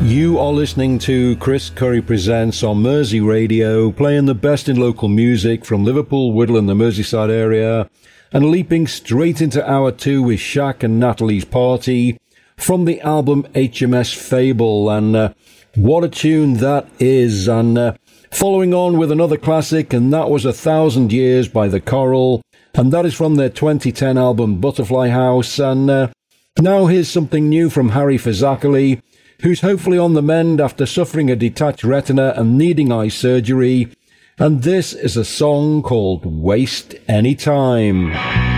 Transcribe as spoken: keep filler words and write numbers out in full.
You are listening to Chris Curry Presents on Mersey Radio, playing the best in local music from Liverpool, Whittle and the Merseyside area, and leaping straight into hour two with Shaq and Natalie's Party from the album H M S Fable. And uh, what a tune that is. And uh, following on with another classic, and that was A Thousand Years by The Coral, and that is from their twenty ten album Butterfly House. And uh, now here's something new from Harry Fazakerley, who's hopefully on the mend after suffering a detached retina and needing eye surgery. And this is a song called Waste Any Time.